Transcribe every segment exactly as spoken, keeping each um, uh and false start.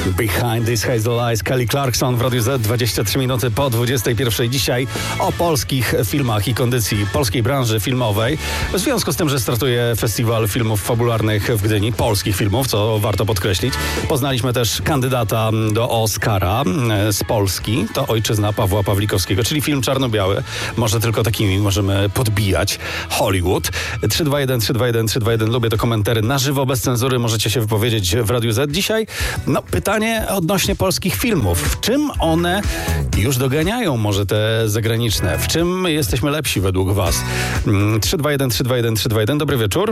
Behind These Hazel Eyes, Kelly Clarkson w Radiu Z, dwadzieścia trzy minuty po dwudziestej pierwszej. Dzisiaj o polskich filmach i kondycji polskiej branży filmowej. W związku z tym, że startuje festiwal filmów fabularnych w Gdyni, polskich filmów, co warto podkreślić. Poznaliśmy też kandydata do Oscara z Polski. To ojczyzna Pawła Pawlikowskiego, czyli film czarno-biały. Może tylko takimi możemy podbijać Hollywood. trzy dwa jeden, trzy dwa jeden, trzy dwa jeden. Lubię to komentary na żywo, bez cenzury. Możecie się wypowiedzieć w Radiu Z. Dzisiaj no, pytanie odnośnie polskich filmów. W czym one już doganiają może te zagraniczne? W czym jesteśmy lepsi według was? trzy dwa jeden, trzy dwa jeden, trzy dwa jeden. Dobry wieczór.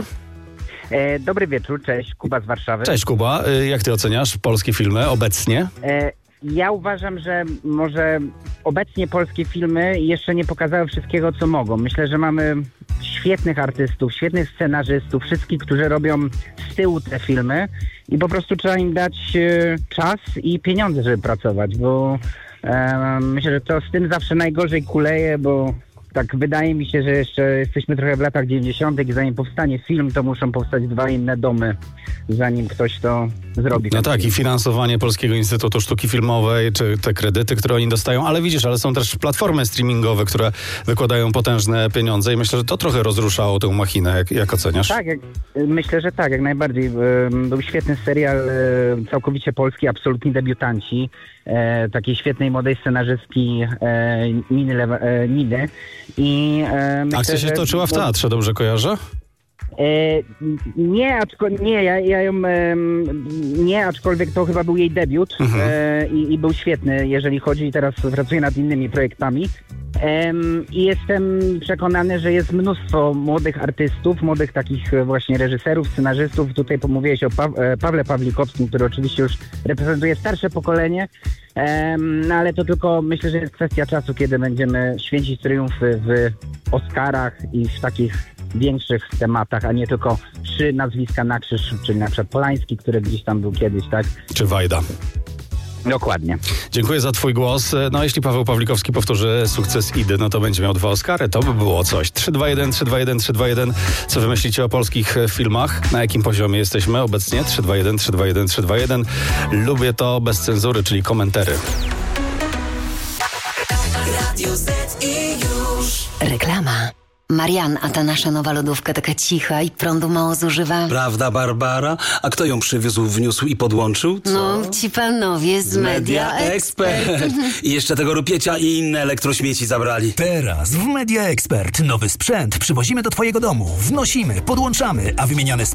E, dobry wieczór, cześć, Kuba z Warszawy. Cześć Kuba, jak ty oceniasz polskie filmy obecnie? E, ja uważam, że może obecnie polskie filmy jeszcze nie pokazały wszystkiego, co mogą. Myślę, że mamy świetnych artystów, świetnych scenarzystów, wszystkich, którzy robią z tyłu te filmy i po prostu trzeba im dać e, czas i pieniądze, żeby pracować, bo e, myślę, że to z tym zawsze najgorzej kuleje, bo tak wydaje mi się, że jeszcze jesteśmy trochę w latach dziewięćdziesiątych i zanim powstanie film, to muszą powstać dwa inne domy, zanim ktoś to zrobi. No tak, i finansowanie Polskiego Instytutu Sztuki Filmowej, czy te kredyty, które oni dostają, ale widzisz, ale są też platformy streamingowe, które wykładają potężne pieniądze i myślę, że to trochę rozruszało tę machinę. Jak, jak oceniasz? Tak, jak, myślę, że tak, jak najbardziej. Był świetny serial, całkowicie polski, Absolutni debiutanci, takiej świetnej młodej scenarzystki Niny, Lewa, Niny. I, e, myślę, Akcja się że, toczyła w teatrze, dobrze kojarzę? E, nie, aczko, nie, ja, ja ją e, nie, aczkolwiek to chyba był jej debiut mhm. e, i, i był świetny, jeżeli chodzi, teraz pracuję nad innymi projektami. E, I jestem przekonany, że jest mnóstwo młodych artystów, młodych takich właśnie reżyserów, scenarzystów. Tutaj pomówiłeś o pa- Pawle Pawlikowskim, który oczywiście już reprezentuje starsze pokolenie, e, no ale to tylko myślę, że jest kwestia czasu, kiedy będziemy święcić triumfy w Oscarach i w takich większych tematach, a nie tylko trzy nazwiska na krzyż, czyli na przykład Polański, który gdzieś tam był kiedyś, tak? Czy Wajda. Dokładnie. Dziękuję za twój głos. No jeśli Paweł Pawlikowski powtórzy sukces Idy, no to będzie miał dwa Oscary. To by było coś. trzy dwa jeden, trzy dwa jeden, trzy dwa jeden. Co wy myślicie o polskich filmach? Na jakim poziomie jesteśmy obecnie? trzy dwa jeden, trzy dwa jeden, trzy dwa jeden. Lubię to bez cenzury, czyli komentary. Radio Z i już. Reklama. Marian, a ta nasza nowa lodówka taka cicha i prądu mało zużywa. Prawda, Barbara? A kto ją przywiózł, wniósł i podłączył? Co? No, ci panowie z Media Expert. I jeszcze tego rupiecia i inne elektrośmieci zabrali. Teraz w Media Expert nowy sprzęt przywozimy do twojego domu. Wnosimy, podłączamy, a wymieniane